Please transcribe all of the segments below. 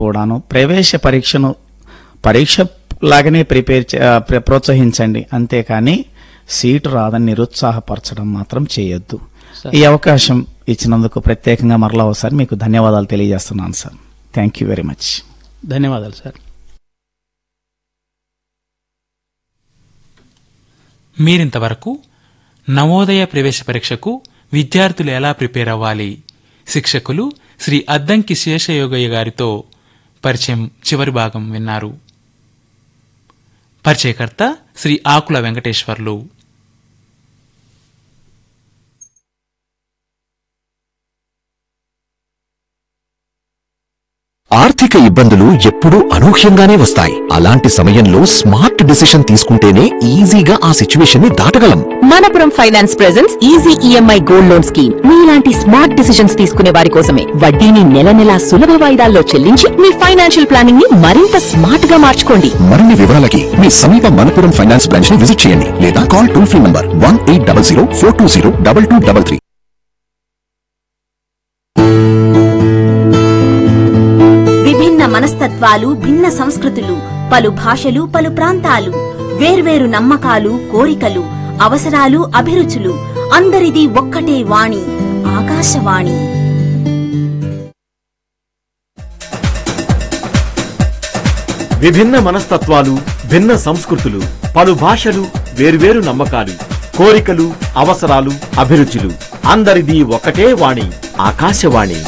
కూడాను ప్రవేశ పరీక్ష లాగానే ప్రోత్సహించండి, అంతేకాని సీటు రాదని నిరుత్సాహపరచడం మాత్రం చేయొద్దు. ఈ అవకాశం ఇచ్చినందుకు ప్రత్యేకంగా మరలా ఒకసారి మీకు ధన్యవాదాలు తెలియజేస్తున్నాను sir. Thank you very much. ధన్యవాదాలు సార్. మీరింతవరకు నవోదయ ప్రవేశ పరీక్షకు విద్యార్థులు ఎలా ప్రిపేర్ అవ్వాలి, శిక్షకులు శ్రీ అద్దంకి శేషయోగయ్య గారితో పరిచయం చివరి భాగం విన్నారు. పరిచయకర్త శ్రీ ఆకుల వెంకటేశ్వర్లు. ఆర్థిక ఇబ్బందులు ఎప్పుడూ అనూహ్యంగానే వస్తాయి. అలాంటి సమయంలో స్మార్ట్ డిసిషన్ తీసుకుంటేనే ఈజీగా ఆ సిచ్యువేషన్ ని దాటగలం. Manappuram finance presents easy EMI gold loan scheme. మీలాంటి స్మార్ట్ డిసిషన్స్ తీసుకునే వారి కోసమే. వడ్డీని నెల నెలా సులభ వాయిదాల్లో చెల్లించి మీ ఫైనాన్షియల్ ప్లానింగ్ ని మరింత స్మార్ట్ గా మార్చుకోండి. మరిన్ని వివరాలకి మీ సమీప మనపురం ఫైనాన్స్ బ్రాంచ్ ని విజిట్ చేయండి లేదా కాల్ టోల్ ఫ్రీ నంబర్ 1800 420 2233. విభిన్న మనస్తత్వాలు, భిన్న సంస్కృతులు, పలు భాషలు, పలు ప్రాంతాలు, వేర్వేరు నమ్మకాలు, కోరికలు, అవసరాలు, అభిరుచులు, అందరిది ఒక్కటే వాణి, ఆకాశవాణి. విభిన్న మనస్తత్వాలు, భిన్న సంస్కృతులు, పలు భాషలు, వేర్వేరు నమ్మకాలు, కోరికలు, అవసరాలు, అభిరుచులు, అందరిది ఒక్కటే వాణి, ఆకాశవాణి.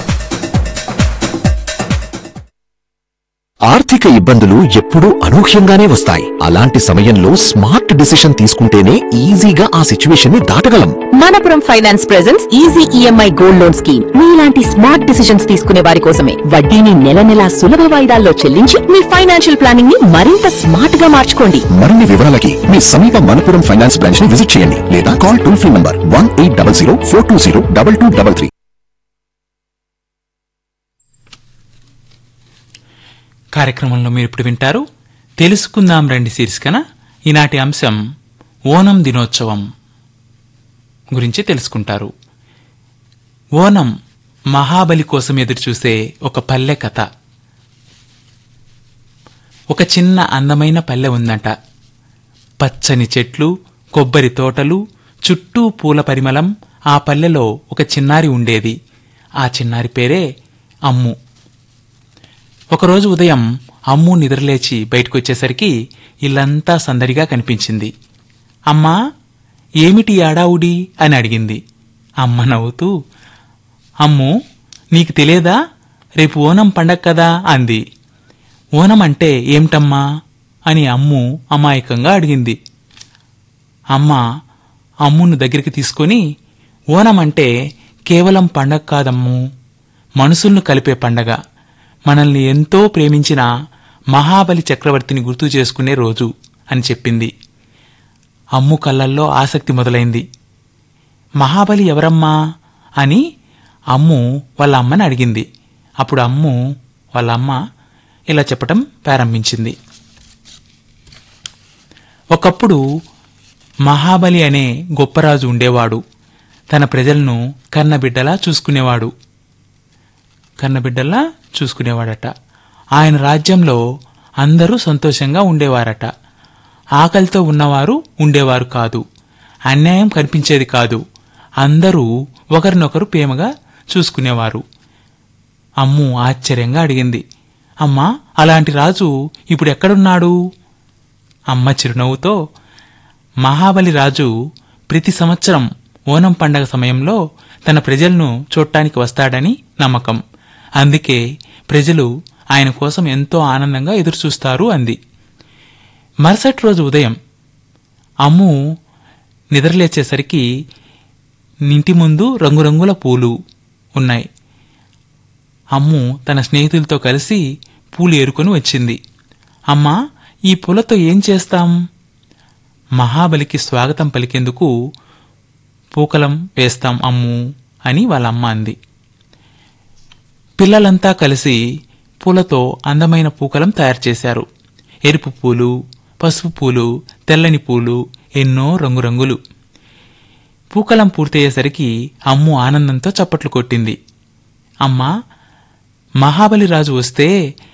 ఆర్థిక ఇబ్బందులు ఎప్పుడూ అనూహ్యంగానే వస్తాయి. అలాంటి సమయంలో స్మార్ట్ డిసిషన్ తీసుకుంటేనే ఈజీగా ఆ సిచ్యువేషన్ ని దాటగలం. Manappuram finance presents easy EMI gold loan scheme. మీలాంటి స్మార్ట్ డిసిషన్స్ తీసుకునే వారి కోసమే. వడ్డీని నెల నెలా సులభ వాయిదాల్లో చెల్లించి మీ ఫైనాన్షియల్ ప్లానింగ్ ని మరింత స్మార్ట్ గా మార్చుకోండి. మరిన్ని వివరాలకి మీ సమీప మనపురం ఫైనాన్స్ బ్రాంచ్ ని విజిట్ చేయండి లేదా కాల్ టోల్ ఫ్రీ నంబర్ 1800 420 2233. కార్యక్రమంలో మీరు ఇప్పుడు వింటారు తెలుసుకుందాం రండి శీర్షికన. ఈనాటి అంశం ఓనం దినోత్సవం గురించి తెలుసుకుంటారు. ఓనం మహాబలి కోసం ఎదురుచూసే ఒక పల్లె కథ. ఒక చిన్న అందమైన పల్లె ఉందంట. పచ్చని చెట్లు, కొబ్బరి తోటలు, చుట్టూ పూల పరిమళం. ఆ పల్లెలో ఒక చిన్నారి ఉండేది. ఆ చిన్నారి పేరే అమ్ము. ఒకరోజు ఉదయం అమ్ము నిద్రలేచి బయటకొచ్చేసరికి ఇల్లంతా సందడిగా కనిపించింది. అమ్మా, ఏమిటి ఆడావుడి అని అడిగింది. అమ్మ నవ్వుతూ, అమ్ము, నీకు తెలియదా, రేపు ఓనం పండగ కదా అంది. ఓనం అంటే ఏమిటమ్మా అని అమ్ము అమాయకంగా అడిగింది. అమ్మ అమ్మును దగ్గరికి తీసుకొని, ఓనం అంటే కేవలం పండగ కాదమ్ము, మనుషులను కలిపే పండగ. మనల్ని ఎంతో ప్రేమించిన మహాబలి చక్రవర్తిని గుర్తు చేసుకునే రోజు అని చెప్పింది. అమ్ము కళ్ళల్లో ఆసక్తి మొదలైంది. మహాబలి ఎవరమ్మా అని అమ్ము వాళ్ళ అమ్మని అడిగింది. అప్పుడు అమ్ము వాళ్ళ అమ్మ ఇలా చెప్పటం ప్రారంభించింది. ఒకప్పుడు మహాబలి అనే గొప్పరాజు ఉండేవాడు. తన ప్రజలను కన్నబిడ్డలా చూసుకునేవాడట. ఆయన రాజ్యంలో అందరూ సంతోషంగా ఉండేవారట. ఆకలితో ఉన్నవారు ఉండేవారు కాదు. అన్యాయం కనిపించేది కాదు. అందరూ ఒకరినొకరు ప్రేమగా చూసుకునేవారు. అమ్ము ఆశ్చర్యంగా అడిగింది, అమ్మా, అలాంటి రాజు ఇప్పుడు ఎక్కడున్నాడు? అమ్మ చిరునవ్వుతో, మహాబలి రాజు ప్రతి సంవత్సరం ఓనం పండగ సమయంలో తన ప్రజలను చూడటానికి వస్తాడని నమ్మకం. అందుకే ప్రజలు ఆయన కోసం ఎంతో ఆనందంగా ఎదురుచూస్తారు అంది. మరుసటి రోజు ఉదయం అమ్ము నిద్రలేచేసరికి ఇంటి ముందు రంగురంగుల పూలు ఉన్నాయి. అమ్ము తన స్నేహితులతో కలిసి పూలు ఏరుకొని వచ్చింది. అమ్మా, ఈ పూలతో ఏం చేస్తాం? మహాబలికి స్వాగతం పలికేందుకు పూకలం వేస్తాం అమ్ము అని వాళ్ళ అమ్మ అంది. పిల్లలంతా కలిసి పూలతో అందమైన పూకలం తయారు చేశారు. ఎరుపు పూలు, పసుపు పూలు, తెల్లని పూలు, ఎన్నో రంగురంగులు. పూకలం పూర్తయ్యేసరికి అమ్ము ఆనందంతో చప్పట్లు కొట్టింది. అమ్మా, మహాబలి రాజు వస్తే